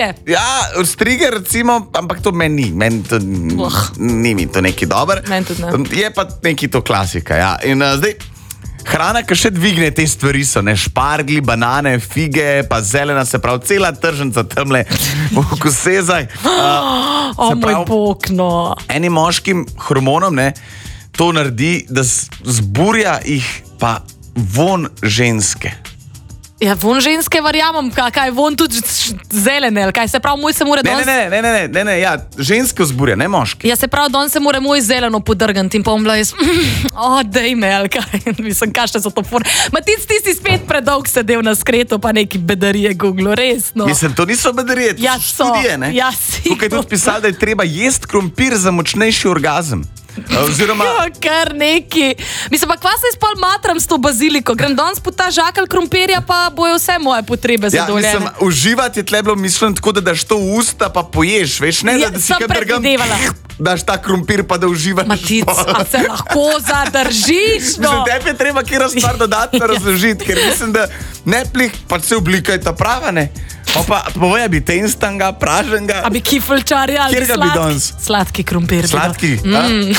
Ja, strige recimo, ampak to meni ni. Ni mi to neki dober. Je pa neki to klasika, ja. In zdaj, hrana, ki še dvigne te stvari so, ne, špargli, banane, fige, pa zelena, se pravi, cela tržnica tamle v kosezaj. Moj bog, no. Enim moškim hormonom, ne, to naredi, da zburja jih pa von ženske. Ja, von ženske verjamem, kaj von tudi zelene, kaj se pravi, moj se mora danes... Ne, ja, ženske vzburja, ne moški. Ja, se pravi, danes se mora moj zeleno podrgati in pa bom bila jaz, dej me, ali kaj, mislim, kašte so to for... Ma ti si spet predolg sedel na skretu, pa neki bedarije Google, resno. Mislim, to niso bedarije, to so študije, ne? Ja, sigurno. Tukaj je tudi pisalo, da je treba jest krompir za močnejši orgazem. Oziroma... Kar neki. Mislim, pa kva se spol matram s to baziliko? Grem danes po ta žakal krompirja, pa bojo vse moje potrebe zadovoljene. Ja, mislim, uživati je tle bilo mišljeno tako, da daš to v usta, pa poješ, veš, ne, da si kar drgam, daš ta krompir, pa da uživaš. Matic, a se lahko zadržiš, no? Mislim, tebi je treba kjera stvar dodatno razložiti, ker mislim, da ne plih, pa se oblika je ta prava, ne? Pa povej, bi te instantanga, praženga. A bi kifelčari ali sladki krompir. Sladki?